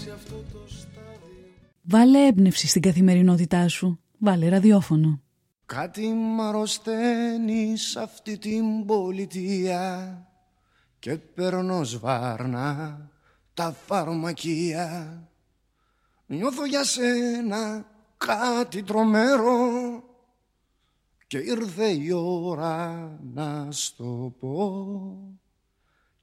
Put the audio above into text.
Βάλε έμπνευση στην καθημερινότητά σου. Βάλε ραδιόφωνο. Κάτι μ' αρρωσταίνει σ' αυτή την πολιτεία και παίρνω σβάρνα τα φαρμακεία. Νιώθω για σένα κάτι τρομερό και ήρθε η ώρα να στο πω.